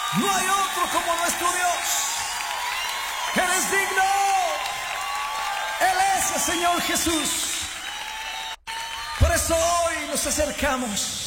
No hay otro como nuestro Dios. Eres digno. Él es el Señor Jesús. Por eso hoy nos acercamos